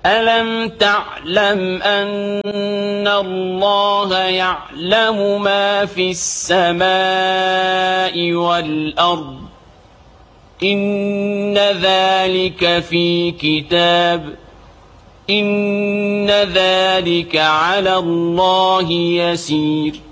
ألم تعلم أن الله يعلم ما في السماء والأرض إن ذلك في كتاب إن ذلك على الله يسير